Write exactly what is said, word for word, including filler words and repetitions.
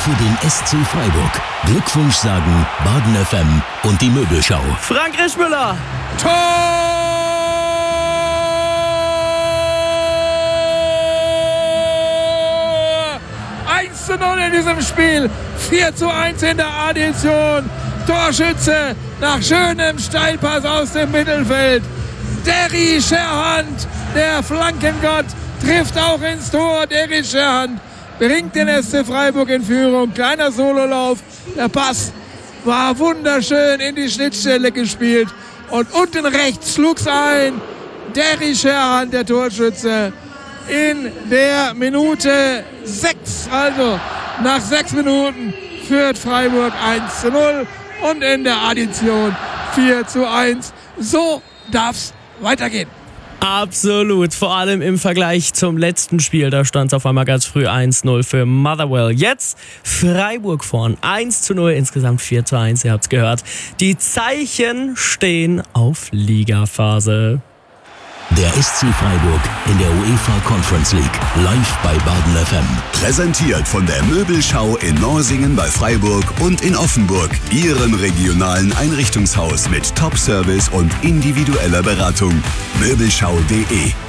für den S C Freiburg. Glückwunsch sagen Baden F M und die Möbelschau. Frank Rischmüller. Tor! eins zu null in diesem Spiel. vier zu eins in der Addition. Torschütze nach schönem Steilpass aus dem Mittelfeld. Derry Scherhand, der Flankengott, trifft auch ins Tor. Derry Scherhand bringt den S C Freiburg in Führung. Kleiner Sololauf. Der Pass war wunderschön in die Schnittstelle gespielt. Und unten rechts schlug's ein. Derry Scherhand, der Torschütze, in der Minute sechs. Also nach sechs Minuten führt Freiburg eins zu null. Und in der Addition vier zu eins. So darf's weitergehen. Absolut, vor allem im Vergleich zum letzten Spiel, da stand es auf einmal ganz früh eins zu null für Motherwell. Jetzt Freiburg vorn, eins zu null, insgesamt vier zu eins, ihr habt's gehört. Die Zeichen stehen auf Ligaphase. Der S C Freiburg in der UEFA Conference League, live bei Baden F M. Präsentiert von der Möbelschau in Norsingen bei Freiburg und in Offenburg, Ihrem regionalen Einrichtungshaus mit Top-Service und individueller Beratung. Möbelschau punkt de